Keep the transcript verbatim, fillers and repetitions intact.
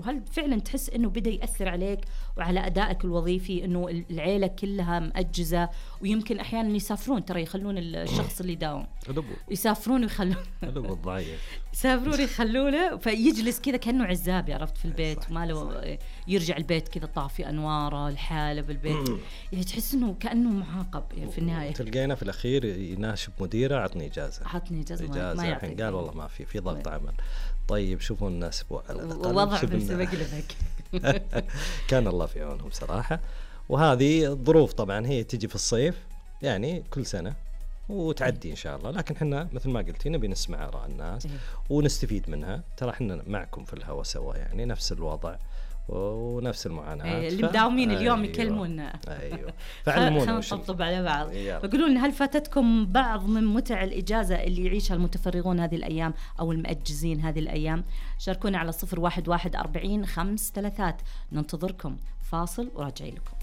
وهل فعلا تحس انه بدا ياثر عليك وعلى ادائك الوظيفي، انه العيله كلها مأجزه ويمكن احيانا يسافرون، ترى يخلون الشخص اللي داوم يسافرون ويخلون يسافرون يخلونه فيجلس كذا كانه عزاب، عرفت، في البيت ما له يرجع البيت كذا طافي انواره الحاله بالبيت، يعني تحس انه كانه معاقب يعني في النهايه. تلقينا في الاخير يناشب مديره عطني اجازه عطني اجازه, إجازة ما يعطي، قال والله ما في في ضغط عمل. طيب شوفوا الناس وضع بسبق لك. كان الله في عونهم صراحه. وهذه الظروف طبعا هي تجي في الصيف يعني كل سنه وتعدي إن شاء الله، لكن حنا مثل ما قلتي نبي نسمع آراء الناس إيه؟ ونستفيد منها. ترى حنا معكم في الهوا سوا، يعني نفس الوضع ونفس المعاناة. أيه اللي مداومين اليوم أيوة يكلمونا. أيوة فعلمونا خلينا نطبطب على بعض. يقولون هل فاتتكم بعض من متع الإجازة اللي يعيشها المتفرغون هذه الأيام أو المأجزين هذه الأيام؟ شاركونا على صفر واحد واحد أربعين خمس ثلاثات. ننتظركم. فاصل وراجعين لكم.